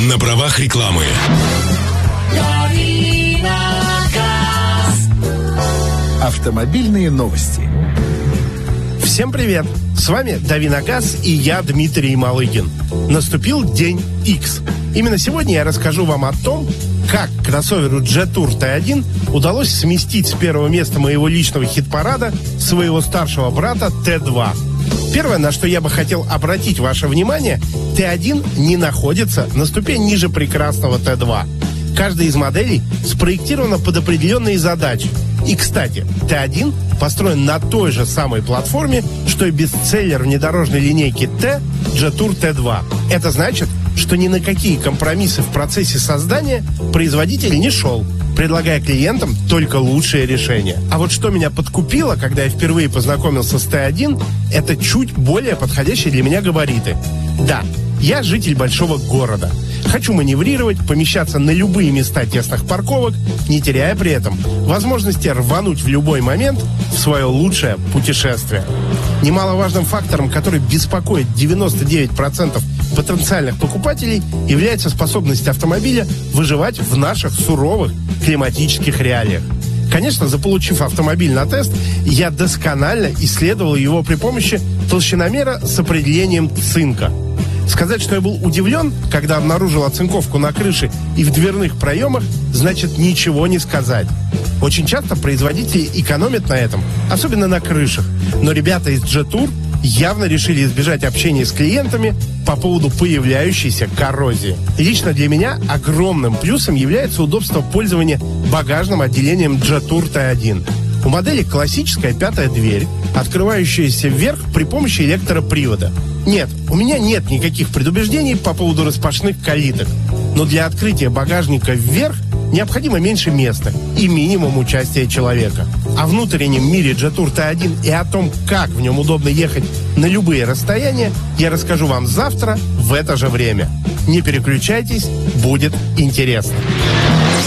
На правах рекламы. Автомобильные новости. Всем привет! С вами Давиногаз и я, Дмитрий Малыгин. Наступил день X. Именно сегодня я расскажу вам о том, как кроссоверу Jetour T1 удалось сместить с первого места моего личного хит-парада своего старшего брата T2. Первое, на что я бы хотел обратить ваше внимание, T1 не находится на ступень ниже прекрасного T2. Каждая из моделей спроектирована под определенные задачи. И, кстати, T1 построен на той же самой платформе, что и бестселлер внедорожной линейки T Jetour T2. Это значит, что ни на какие компромиссы в процессе создания производитель не шел, предлагая клиентам только лучшие решения. А вот что меня подкупило, когда я впервые познакомился с T1, это чуть более подходящие для меня габариты. Да, я житель большого города. Хочу маневрировать, помещаться на любые места тесных парковок, не теряя при этом возможности рвануть в любой момент в свое лучшее путешествие. Немаловажным фактором, который беспокоит 99% потенциальных покупателей, является способность автомобиля выживать в наших суровых климатических реалиях. Конечно, заполучив автомобиль на тест, я досконально исследовал его при помощи толщиномера с определением цинка. Сказать, что я был удивлен, когда обнаружил оцинковку на крыше и в дверных проемах, значит ничего не сказать. Очень часто производители экономят на этом, особенно на крышах. Но ребята из Jetour явно решили избежать общения с клиентами по поводу появляющейся коррозии. Лично для меня огромным плюсом является удобство пользования багажным отделением Jetour T1. У модели классическая пятая дверь, открывающаяся вверх при помощи электропривода. Нет, у меня нет никаких предубеждений по поводу распашных калиток. Но для открытия багажника вверх необходимо меньше места и минимум участия человека. О внутреннем мире Jetour T1 и о том, как в нем удобно ехать на любые расстояния, я расскажу вам завтра в это же время. Не переключайтесь, будет интересно.